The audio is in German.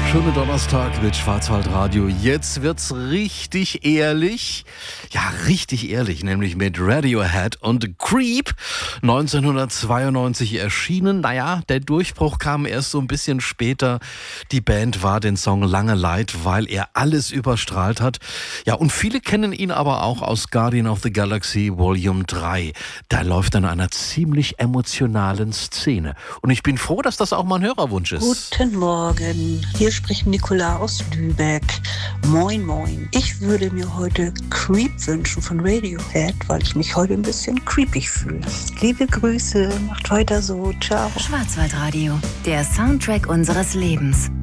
Schönen Donnerstag mit Schwarzwaldradio. Jetzt wird's richtig ehrlich. Ja, richtig ehrlich, nämlich mit Radiohead und Creep. 1992 erschienen. Naja, der Durchbruch kam erst so ein bisschen später. Die Band war den Song lange leid, weil er alles überstrahlt hat. Ja, und viele kennen ihn aber auch aus Guardian of the Galaxy Volume 3. Da läuft er in einer ziemlich emotionalen Szene. Und ich bin froh, dass das auch mein Hörerwunsch ist. Guten Morgen, hier spricht Nicola aus Lübeck. Moin, moin. Ich würde mir heute Creep wünschen von Radiohead, weil ich mich heute ein bisschen creepig fühle. Liebe Grüße, macht weiter so, ciao. Schwarzwaldradio, der Soundtrack unseres Lebens.